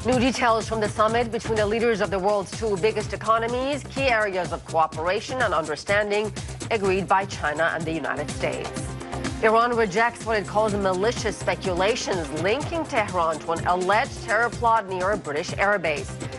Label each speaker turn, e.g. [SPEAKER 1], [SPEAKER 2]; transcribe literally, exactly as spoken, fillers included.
[SPEAKER 1] New details from the summit between the leaders of the world's two biggest economies, key areas of cooperation and understanding agreed by China and the United States. Iran rejects what it calls malicious speculations linking Tehran to an alleged terror plot near a British airbase.